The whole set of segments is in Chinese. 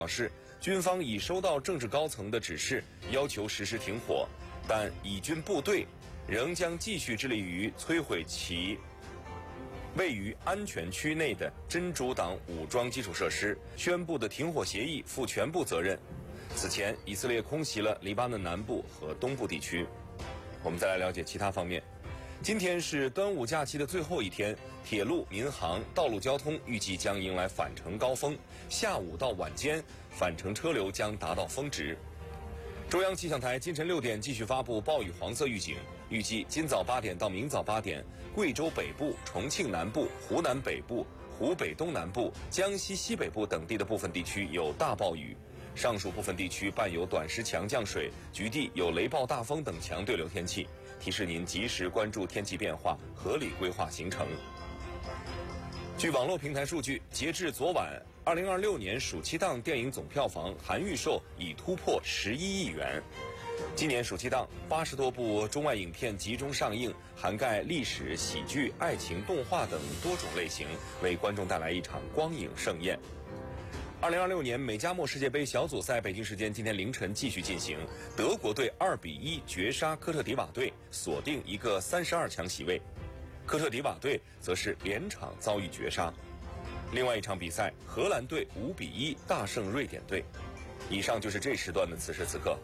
表示，军方已收到政治高层的指示，要求实施停火，但以军部队仍将继续致力于摧毁其位于安全区内的真主党武装基础设施，宣布的停火协议负全部责任。此前，以色列空袭了黎巴嫩南部和东部地区。我们再来了解其他方面。今天是端午假期的最后一天，铁路、民航、道路交通预计将迎来返程高峰，下午到晚间返程车流将达到峰值。中央气象台今晨6点继续发布暴雨黄色预警，预计今早8点到明早8点，贵州北部、重庆南部、湖南北部、湖北东南部、江西西北部等地的部分地区有大暴雨，上述部分地区伴有短时强降水，局地有雷暴大风等强对流天气，提示您及时关注天气变化，合理规划行程。据网络平台数据，截至昨晚，2026年暑期档电影总票房含预售已突破11亿元。今年暑期档80多部中外影片集中上映，涵盖历史、喜剧、爱情、动画等多种类型，为观众带来一场光影盛宴。2026年美加墨世界杯小组赛北京时间今天凌晨继续进行，德国队2比1绝杀科特迪瓦队，锁定一个32强席位。科特迪瓦队则是连场遭遇绝杀。另外一场比赛，荷兰队5比1大胜瑞典队。以上就是这时段的此时此刻。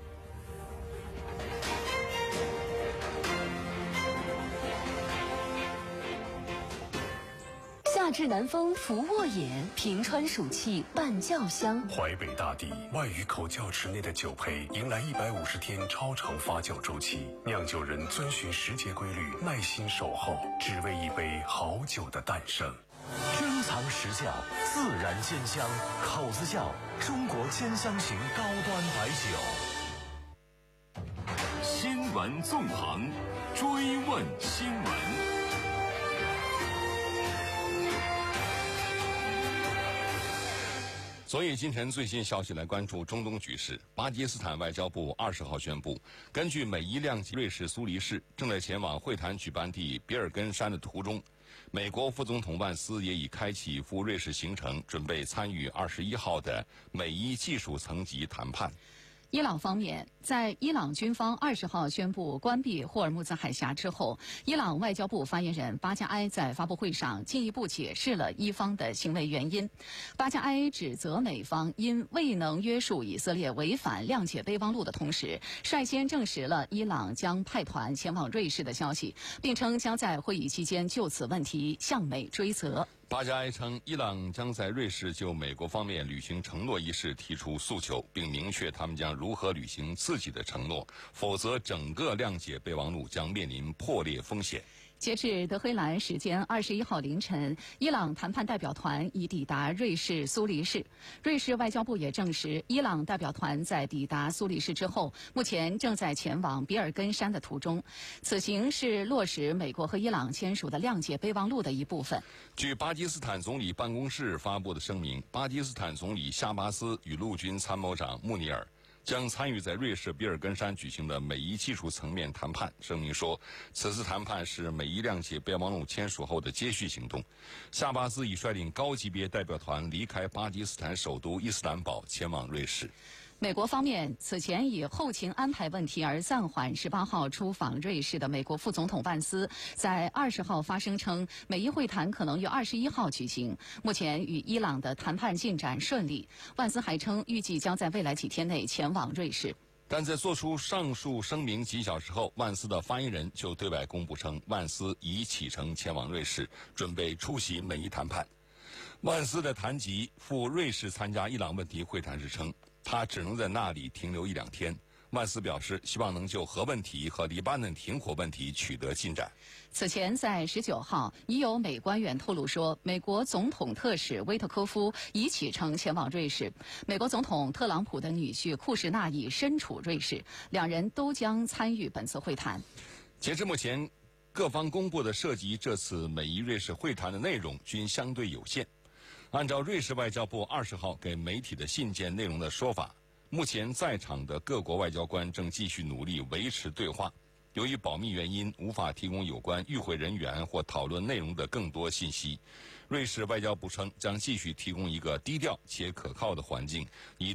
夏至南风拂沃野，平川暑气伴酱香。 淮北大地外语口窖池内的酒胚迎来150天超长发酵周期，酿酒人遵循时节规律，耐心守候，只为一杯好酒的诞生。 珍藏实窖，自然鲜香，口子窖，中国兼香型高端白酒。 新闻纵横，追问新闻。 所以今晨最新消息来关注中东局势。巴基斯坦外交部20号宣布，根据美伊谅解，瑞士苏黎世正在前往会谈举办地比尔根山的途中，美国副总统万斯也已开启赴瑞士行程，准备参与21号的美伊技术层级谈判。 伊朗方面，在伊朗军方20号宣布关闭霍尔木兹海峡之后，伊朗外交部发言人巴加埃在发布会上进一步解释了伊方的行为原因。巴加埃指责美方因未能约束以色列违反谅解备忘录的同时，率先证实了伊朗将派团前往瑞士的消息，并称将在会议期间就此问题向美追责。 巴加埃称，伊朗将在瑞士就美国方面履行承诺一事提出诉求，并明确他们将如何履行自己的承诺，否则整个谅解备忘录将面临破裂风险。 截至德黑兰时间21号凌晨，伊朗谈判代表团已抵达瑞士苏黎世。瑞士外交部也证实，伊朗代表团在抵达苏黎世之后，目前正在前往比尔根山的途中。此行是落实美国和伊朗签署的谅解备忘录的一部分。 据巴基斯坦总理办公室发布的声明，巴基斯坦总理夏巴斯与陆军参谋长穆尼尔将参与在瑞士比尔根山举行的美伊技术层面谈判。声明说，此次谈判是美伊谅解备忘录签署后的接续行动。夏巴斯已率领高级别代表团离开巴基斯坦首都伊斯坦堡，前往瑞士。 美国方面此前以后勤安排问题而暂缓18号出访瑞士的美国副总统万斯，在20号发声称，美伊会谈可能于21号举行。目前与伊朗的谈判进展顺利。万斯还称，预计将在未来几天内前往瑞士。 但在做出上述声明几小时后，万斯的发言人就对外公布称，万斯已启程前往瑞士，准备出席美伊谈判。万斯的谈及赴瑞士参加伊朗问题会谈时称，他只能在那里停留1-2天。万斯表示，希望能就核问题和黎巴嫩停火问题取得进展。 此前在19号，已有美官员透露说，美国总统特使威特科夫已启程前往瑞士，美国总统特朗普的女婿库什纳已身处瑞士，两人都将参与本次会谈。 截至目前，各方公布的涉及这次美伊瑞士会谈的内容均相对有限。按照瑞士外交部20号给媒体的信件内容的说法，目前在场的各国外交官正继续努力维持对话，由于保密原因，无法提供有关与会人员或讨论内容的更多信息。 瑞士外交部称将继续提供一个低调且可靠的环境，以